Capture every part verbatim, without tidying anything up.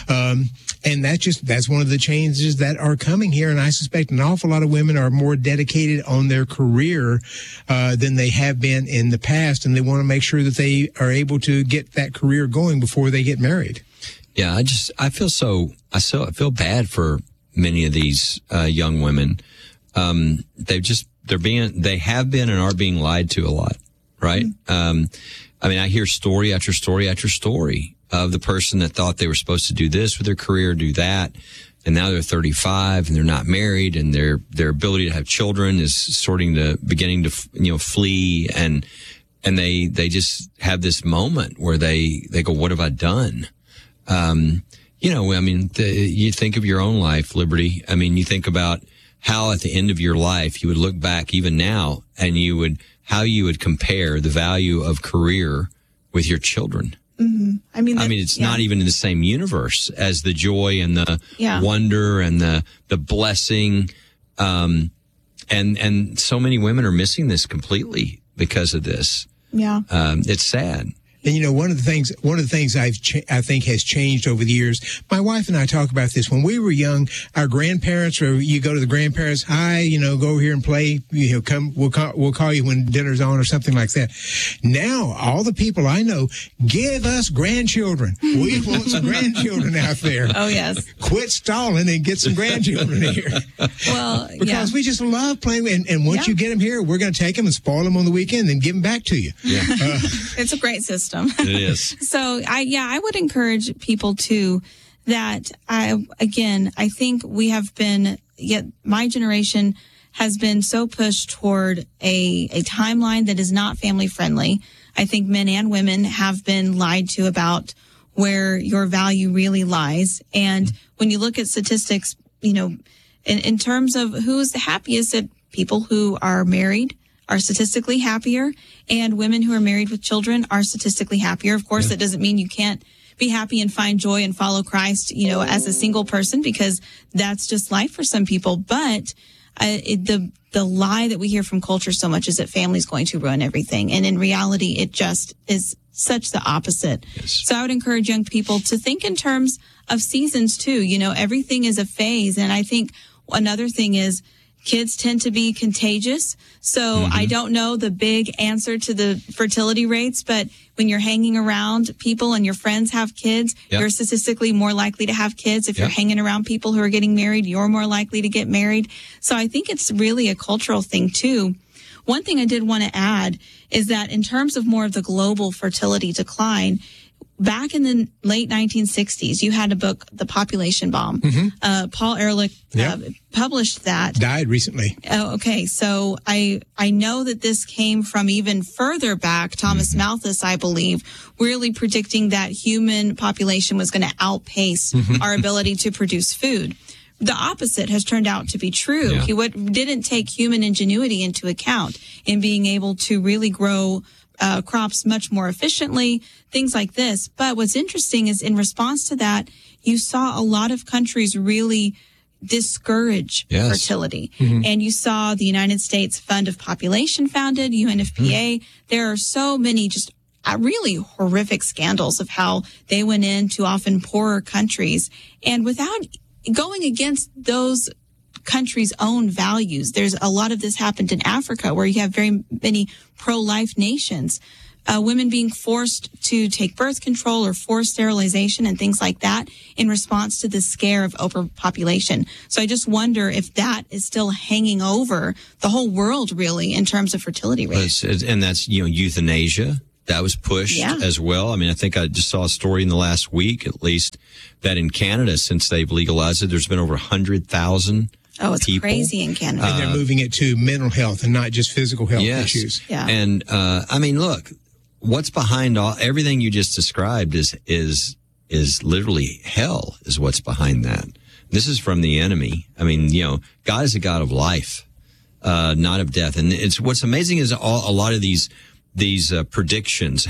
Um, and that's just, that's one of the changes that are coming here. And I suspect an awful lot of women are more dedicated on their career, uh, than they have been in the past. And they want to make sure that they are able to get that career going before they get married. Yeah, I just, I feel so, I so, I feel bad for many of these, uh, young women. Um, they've just, they're being, they have been and are being lied to a lot, right? Mm-hmm. Um, I mean, I hear story after story after story of the person that thought they were supposed to do this with their career, do that. And now they're thirty-five and they're not married, and their, their ability to have children is starting to, beginning to, you know, flee. And, and they, they just have this moment where they, they go, what have I done? Um, you know, I mean, the, you think of your own life, Liberty. I mean, you think about how at the end of your life you would look back even now and you would, how you would compare the value of career with your children. Mm-hmm. I mean, that, I mean, it's yeah. not even in the same universe as the joy and the yeah. wonder and the, the blessing. Um, and, and so many women are missing this completely because of this. Yeah. Um, it's sad. And, you know, one of the things, one of the things I've, cha- I think has changed over the years, my wife and I talk about this. When we were young, our grandparents, or you go to the grandparents, hi, you know, go over here and play, you know, come, we'll call, we'll call you when dinner's on or something like that. Now, all the people I know, give us grandchildren. We want some grandchildren out there. Oh, yes. Quit stalling and get some grandchildren here. Well, because yeah. we just love playing. And, and once yeah. you get them here, we're going to take them and spoil them on the weekend and give them back to you. Yeah. Uh, it's a great system. It is. So I, yeah, I would encourage people to that. I, again, I think we have been, yet my generation has been so pushed toward a, a timeline that is not family friendly. I think men and women have been lied to about where your value really lies. And when you look at statistics, you know, in, in terms of who's the happiest, that people who are married are statistically happier, and women who are married with children are statistically happier. Of course, yeah. that doesn't mean you can't be happy and find joy and follow Christ, you know, as a single person, because that's just life for some people. But uh, it, the the lie that we hear from culture so much is that family's going to ruin everything. And in reality, it just is such the opposite. Yes. So I would encourage young people to think in terms of seasons too. You know, everything is a phase. And I think another thing is, kids tend to be contagious. So mm-hmm. I don't know the big answer to the fertility rates, but when you're hanging around people and your friends have kids, yep. you're statistically more likely to have kids. If yep. you're hanging around people who are getting married, you're more likely to get married. So I think it's really a cultural thing too. One thing I did want to add is that in terms of more of the global fertility decline, back in the late nineteen sixties, you had a book, The Population Bomb. Mm-hmm. Uh, Paul Ehrlich yep. uh, published that. Died recently. Oh, okay. So I I know that this came from even further back. Thomas mm-hmm. Malthus, I believe, really predicting that human population was going to outpace mm-hmm. our ability to produce food. The opposite has turned out to be true. Yeah. He would, didn't take human ingenuity into account in being able to really grow Uh, crops much more efficiently, things like this. But what's interesting is in response to that, you saw a lot of countries really discourage yes. fertility. Mm-hmm. And you saw the United States Fund of Population founded, U N F P A. Mm-hmm. There are so many just uh, really horrific scandals of how they went into often poorer countries. And without going against those country's own values. There's a lot of this happened in Africa, where you have very many pro-life nations, uh, women being forced to take birth control or forced sterilization and things like that in response to the scare of overpopulation. So I just wonder if that is still hanging over the whole world, really, in terms of fertility rates. And that's, you know, euthanasia. That was pushed yeah. as well. I mean, I think I just saw a story in the last week, at least, that in Canada, since they've legalized it, there's been over one hundred thousand Oh, it's people. crazy in Canada. And they're moving it to mental health and not just physical health yes. issues. Yeah. And, uh, I mean, look, what's behind all, everything you just described is, is, is literally hell is what's behind that. This is from the enemy. I mean, you know, God is a God of life, uh, not of death. And it's, what's amazing is all, a lot of these, these, uh, predictions, how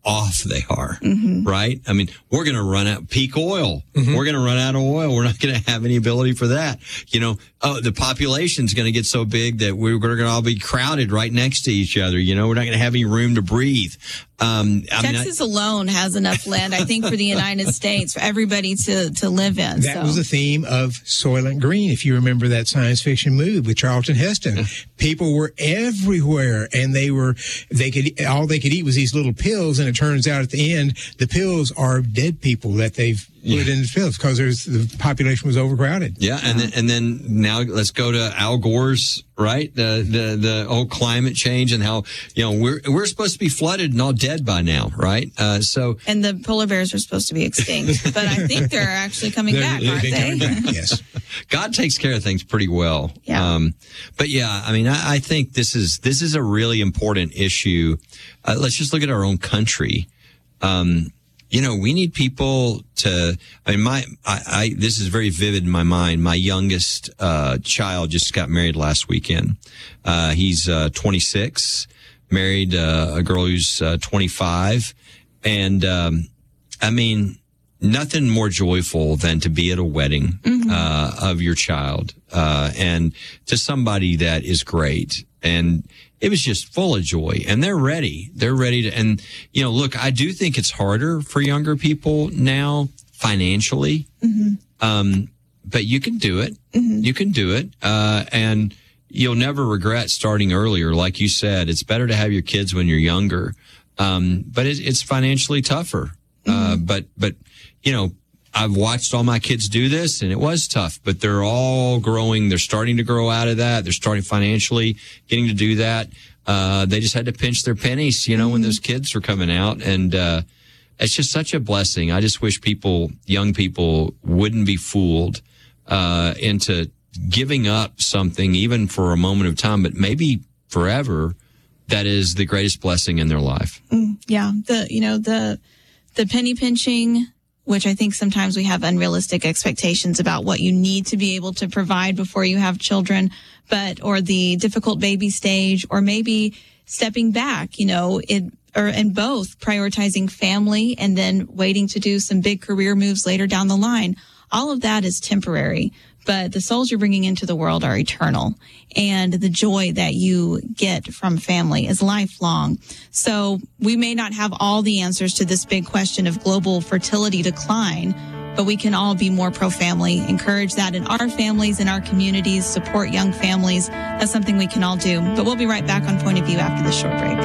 off they are, mm-hmm. right? I mean, we're going to run out peak oil. Mm-hmm. We're going to run out of oil. We're not going to have any ability for that. You know, oh, the population's going to get so big that we're going to all be crowded right next to each other. You know, we're not going to have any room to breathe. Um, I Texas mean, I, alone has enough land, I think, for the United States for everybody to, to live in. That so. was the theme of Soylent Green, if you remember that science fiction movie with Charlton Heston. People were everywhere, and they were they could all they could eat was these little pills, and it turns out at the end the pills are dead people that they've put Yeah. in the pills because there's the population was overcrowded. Yeah, and then, and then now let's go to Al Gore's, right? The the the whole climate change and how, you know, we're we're supposed to be flooded and all dead by now, right? Uh, so And the polar bears are supposed to be extinct, but I think they're actually coming They're- back, they've aren't been they? coming back, yes. God takes care of things pretty well. Yeah. Um, but yeah, I mean, I, I think this is this is a really important issue. Uh, let's just look at our own country. Um, you know, we need people to. I mean, my I, I this is very vivid in my mind. My youngest uh, child just got married last weekend. Uh, he's uh, twenty-six, married uh, a girl who's uh, twenty-five, and um, I mean, nothing more joyful than to be at a wedding mm-hmm. uh, of your child uh, and to somebody that is great. And it was just full of joy, and they're ready. They're ready to, and, you know, look, I do think it's harder for younger people now financially. Mm-hmm. Um, but you can do it. Mm-hmm. You can do it. Uh, and you'll never regret starting earlier. Like you said, it's better to have your kids when you're younger. Um, but it, it's financially tougher. Mm-hmm. Uh, but, but, you know, I've watched all my kids do this, and it was tough, but they're all growing. They're starting to grow out of that. They're starting financially getting to do that. Uh, they just had to pinch their pennies, you know, mm-hmm. when those kids were coming out. And, uh, it's just such a blessing. I just wish people, young people, wouldn't be fooled, uh, into giving up something, even for a moment of time, but maybe forever, that is the greatest blessing in their life. Mm, yeah. The, you know, the, the penny pinching, which I think sometimes we have unrealistic expectations about what you need to be able to provide before you have children, but, or the difficult baby stage, or maybe stepping back, you know, it, or in both prioritizing family and then waiting to do some big career moves later down the line. All of that is temporary, but the souls you're bringing into the world are eternal, and the joy that you get from family is lifelong. So we may not have all the answers to this big question of global fertility decline, but we can all be more pro-family, encourage that in our families, in our communities, support young families. That's something we can all do. But we'll be right back on Point of View after this short break.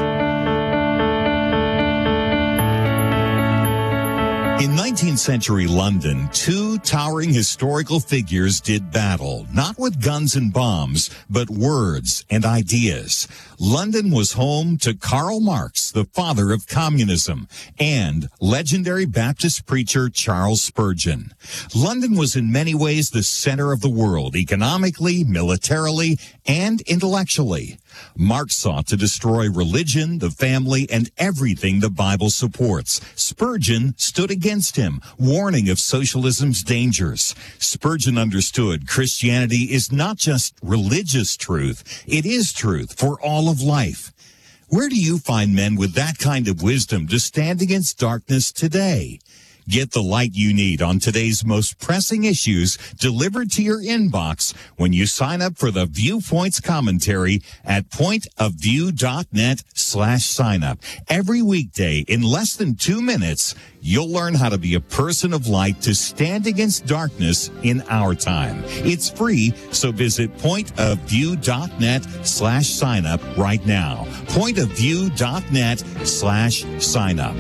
In nineteenth century London, two towering historical figures did battle, not with guns and bombs, but words and ideas. London was home to Karl Marx, the father of communism, and legendary Baptist preacher Charles Spurgeon. London was in many ways the center of the world, economically, militarily, and intellectually. Marx sought to destroy religion, the family, and everything the Bible supports. Spurgeon stood against him, warning of socialism's dangers. Spurgeon understood Christianity is not just religious truth, it is truth for all of life. Where do you find men with that kind of wisdom to stand against darkness today? Get the light you need on today's most pressing issues delivered to your inbox when you sign up for the Viewpoints commentary at pointofview.net slash sign up. Every weekday in less than two minutes, you'll learn how to be a person of light to stand against darkness in our time. It's free, so visit pointofview.net slash sign up right now. pointofview.net slash sign up.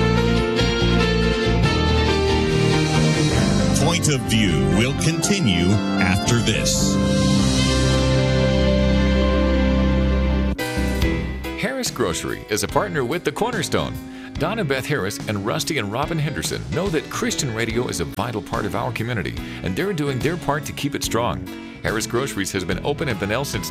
Point of View will continue after this. Harris Grocery is a partner with The Cornerstone. Donna Beth Harris and Rusty and Robin Henderson know that Christian radio is a vital part of our community, and they're doing their part to keep it strong. Harris Groceries has been open in Bunnell since